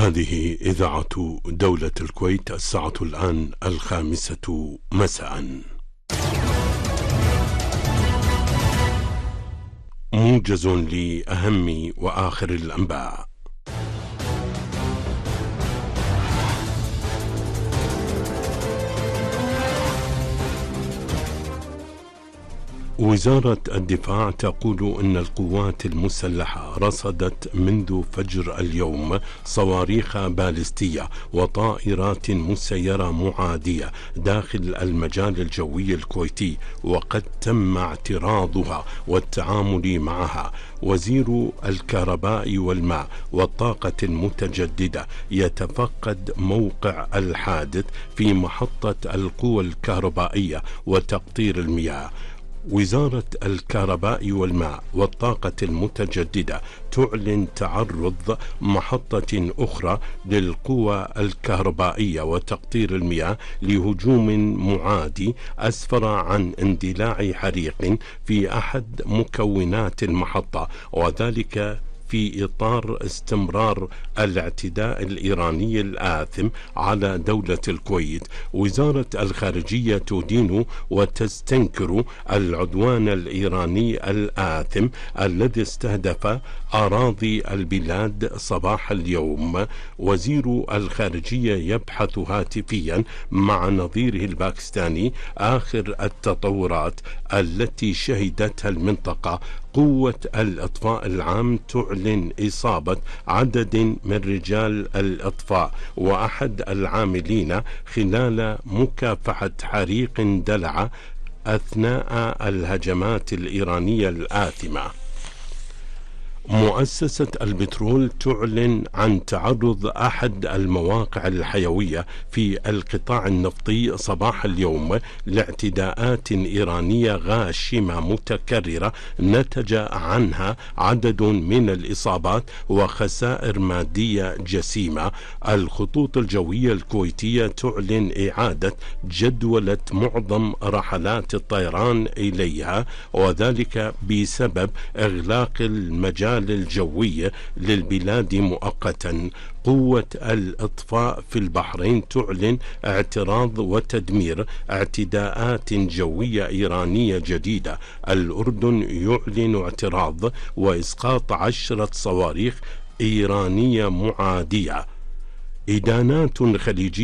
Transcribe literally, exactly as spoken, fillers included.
هذه إذاعة دولة الكويت. الساعة الآن الخامسة مساء. موجز لأهم وآخر الأنباء. وزارة الدفاع تقول إن القوات المسلحة رصدت منذ فجر اليوم صواريخ باليستية وطائرات مسيرة معادية داخل المجال الجوي الكويتي، وقد تم اعتراضها والتعامل معها. وزير الكهرباء والماء والطاقة المتجددة يتفقد موقع الحادث في محطة القوى الكهربائية وتقطير المياه. وزارة الكهرباء والماء والطاقة المتجددة تعلن تعرض محطة أخرى للقوى الكهربائية وتقطير المياه لهجوم معادي أسفر عن اندلاع حريق في أحد مكونات المحطة، وذلك في إطار استمرار الاعتداء الإيراني الآثم على دولة الكويت. وزارة الخارجية تدين وتستنكر العدوان الإيراني الآثم الذي استهدف أراضي البلاد صباح اليوم. وزير الخارجية يبحث هاتفيا مع نظيره الباكستاني آخر التطورات التي شهدتها المنطقة. قوة الإطفاء العام تعلن إصابة عدد من رجال الإطفاء وأحد العاملين خلال مكافحة حريق دلع أثناء الهجمات الإيرانية الآثمة. مؤسسة البترول تعلن عن تعرض أحد المواقع الحيوية في القطاع النفطي صباح اليوم لاعتداءات إيرانية غاشمة متكررة نتج عنها عدد من الإصابات وخسائر مادية جسيمة. الخطوط الجوية الكويتية تعلن إعادة جدولة معظم رحلات الطيران إليها، وذلك بسبب إغلاق المجال الجوية للبلاد مؤقتا. قوة الإطفاء في البحرين تعلن اعتراض وتدمير اعتداءات جوية إيرانية جديدة. الأردن يعلن اعتراض وإسقاط عشرة صواريخ إيرانية معادية. إدانات خليجية